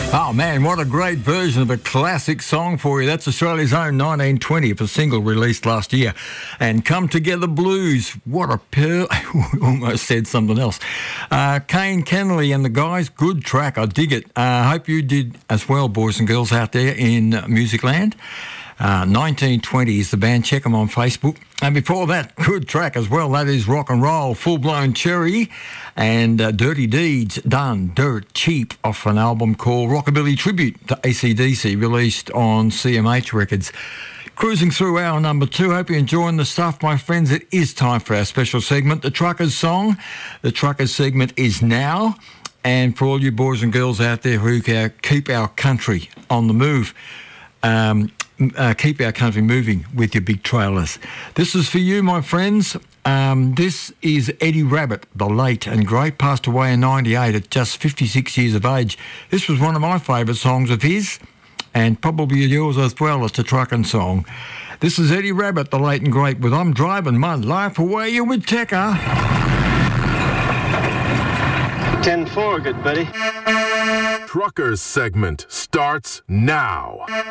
Oh man, what a great version of a classic song for you. That's Australia's own 1920, a single released last year. And Come Together Blues, what a almost said something else. Kane Kennelly and the guys, good track, I dig it. I hope you did as well, boys and girls out there in Music Land. 1920 is the band, check them on Facebook. And before that, good track as well, that is Rock and Roll, Full Blown Cherry, and Dirty Deeds, Done Dirt Cheap, off an album called Rockabilly Tribute to AC/DC, released on CMH Records. Cruising through hour number 2. Hope you're enjoying the stuff, my friends. It is time for our special segment, The Truckers Song. The Truckers segment is now. And for all you boys and girls out there who keep our country on the move, keep our country moving with your big trailers. This is for you, my friends. This is Eddie Rabbitt, the late and great, passed away in 98 at just 56 years of age. This was one of my favourite songs of his, and probably yours as well. It's a trucking song. This is Eddie Rabbitt, the late and great, with I'm Driving My Life Away, you with Tekka. 10-4, good buddy. Truckers segment starts now.